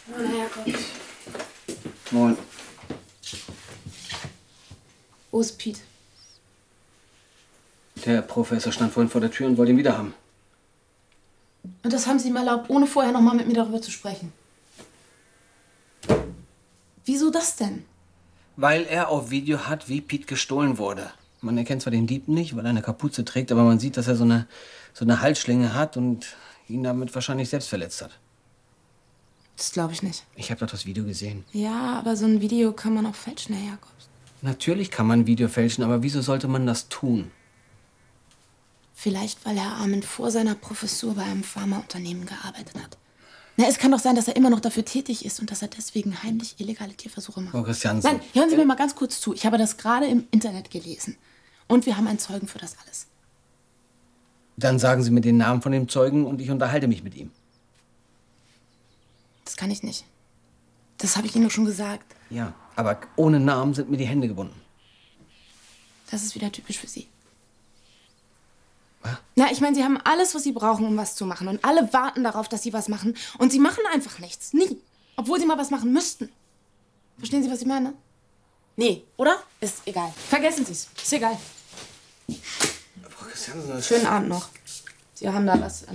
Moin, Herrgott. Moin. Wo ist Piet? Der Professor stand vorhin vor der Tür und wollte ihn wieder haben. Und das haben Sie ihm erlaubt, ohne vorher noch mal mit mir darüber zu sprechen? Wieso das denn? Weil er auf Video hat, wie Piet gestohlen wurde. Man erkennt zwar den Dieb nicht, weil er eine Kapuze trägt, aber man sieht, dass er so eine Halsschlinge hat und ihn damit wahrscheinlich selbst verletzt hat. Das glaube ich nicht. Ich habe doch das Video gesehen. Ja, aber so ein Video kann man auch fälschen, Herr Jakobs. Natürlich kann man ein Video fälschen, aber wieso sollte man das tun? Vielleicht, weil Herr Armin vor seiner Professur bei einem Pharmaunternehmen gearbeitet hat. Na, es kann doch sein, dass er immer noch dafür tätig ist und dass er deswegen heimlich illegale Tierversuche macht. Frau Christiansen. Nein, hören Sie mir mal ganz kurz zu. Ich habe das gerade im Internet gelesen. Und wir haben einen Zeugen für das alles. Dann sagen Sie mir den Namen von dem Zeugen und ich unterhalte mich mit ihm. Das kann ich nicht. Das habe ich Ihnen doch schon gesagt. Ja, aber ohne Namen sind mir die Hände gebunden. Das ist wieder typisch für Sie. Was? Na, ich meine, Sie haben alles, was Sie brauchen, um was zu machen. Und alle warten darauf, dass Sie was machen. Und Sie machen einfach nichts. Nie. Obwohl Sie mal was machen müssten. Verstehen Sie, was ich meine? Nee, oder? Ist egal. Vergessen Sie es. Ist egal. Frau Christiansen, Schönen Abend noch. Sie haben da was.